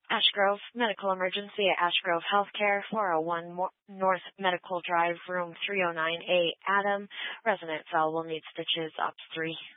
Ashgrove, medical emergency at Ashgrove Healthcare, 401 North Medical Drive, room 309A. Adam, resident cell will need stitches, ops 3.